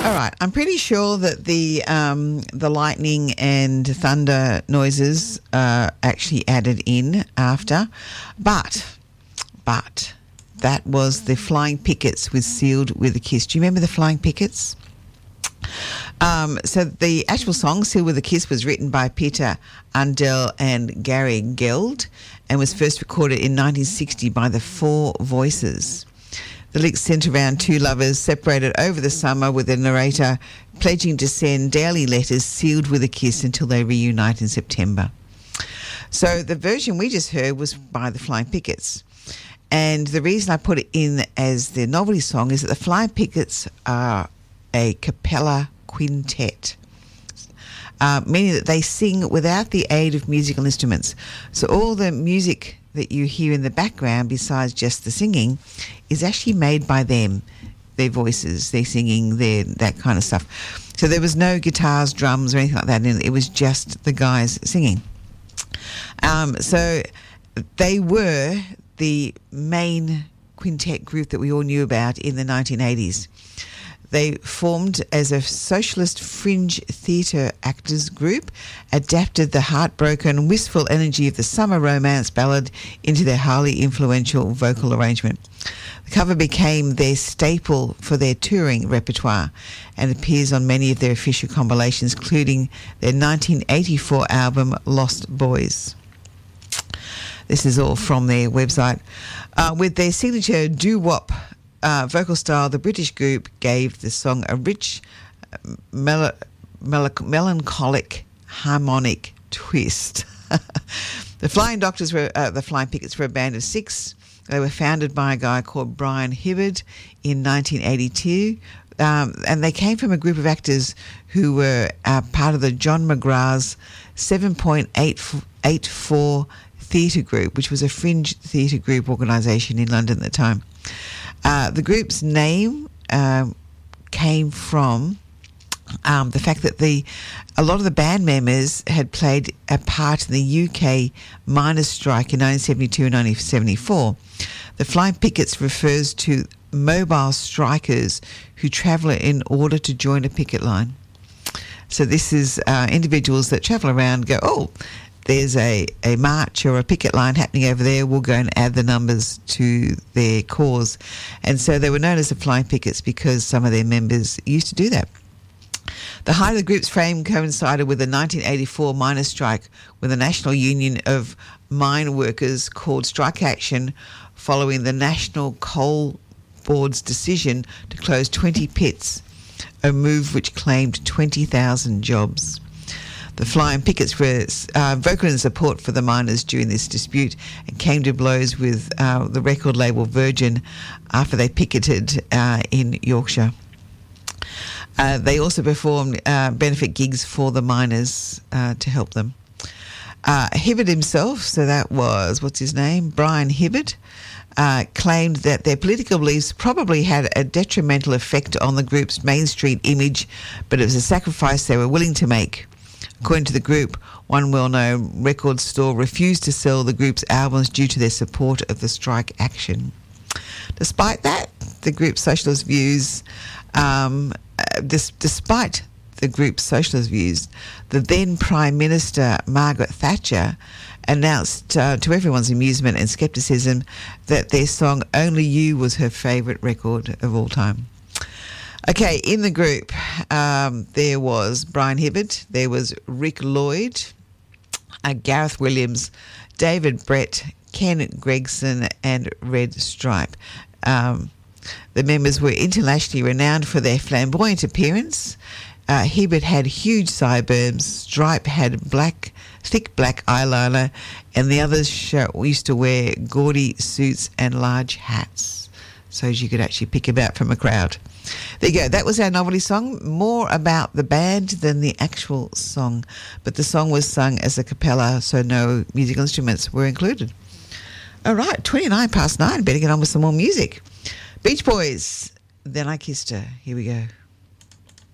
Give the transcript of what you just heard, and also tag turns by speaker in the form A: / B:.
A: All right, I'm pretty sure that the lightning and thunder noises are actually added in after, but that was the Flying Pickets with Sealed with a Kiss. Do you remember the Flying Pickets? So the actual song, Sealed with a Kiss, was written by Peter Undell and Gary Geld and was first recorded in 1960 by the Four Voices. The lyrics centre around two lovers separated over the summer, with the narrator pledging to send daily letters sealed with a kiss until they reunite in September. So the version we just heard was by the Flying Pickets. And the reason I put it in as the novelty song is that the Flying Pickets are a cappella quintet, meaning that they sing without the aid of musical instruments. So all the music that you hear in the background, besides just the singing, is actually made by them, their voices, their singing, that kind of stuff. So there was no guitars, drums, or anything like that. It was just the guys singing. So they were the main quintet group that we all knew about in the 1980s. They formed as a socialist fringe theatre actors group, adapted the heartbroken, wistful energy of the summer romance ballad into their highly influential vocal arrangement. The cover became their staple for their touring repertoire and appears on many of their official compilations, including their 1984 album Lost Boys. This is all from their website. With their signature doo-wop vocal style, the British group gave the song a rich, melancholic, harmonic twist. The Flying Pickets were a band of six. They were founded by a guy called Brian Hibbard in 1982, and they came from a group of actors who were part of the John McGrath's 7.84 theatre group, which was a fringe theatre group organisation in London at the time. The group's name came from the fact that a lot of the band members had played a part in the UK miners' strike in 1972 and 1974. The Flying Pickets refers to mobile strikers who travel in order to join a picket line. So this is individuals that travel around, go, oh, there's a march or a picket line happening over there, we'll go and add the numbers to their cause. And so they were known as the Flying Pickets because some of their members used to do that. The height of the group's fame coincided with the 1984 miners' strike, when the National Union of Mine Workers called strike action following the National Coal Board's decision to close 20 pits, a move which claimed 20,000 jobs. The Flying Pickets were vocal in support for the miners during this dispute and came to blows with the record label Virgin after they picketed in Yorkshire. They also performed benefit gigs for the miners to help them. Hibbard himself, so that was, Brian Hibbard, claimed that their political beliefs probably had a detrimental effect on the group's Main Street image, but it was a sacrifice they were willing to make. According to the group, one well-known record store refused to sell the group's albums due to their support of the strike action. Despite that, the group's socialist views, the then Prime Minister Margaret Thatcher announced to everyone's amusement and scepticism that their song Only You was her favourite record of all time. Okay, in the group, there was Brian Hibbard, there was Rick Lloyd, Gareth Williams, David Brett, Ken Gregson and Red Stripe. The members were internationally renowned for their flamboyant appearance. Hibbard had huge sideburns, Stripe had thick black eyeliner, and the others used to wear gaudy suits and large hats, so as you could actually pick them out from a crowd. There you go. That was our novelty song. More about the band than the actual song. But the song was sung as a cappella, so no musical instruments were included. All right, 9:29. Better get on with some more music. Beach Boys, Then I Kissed Her. Here we go.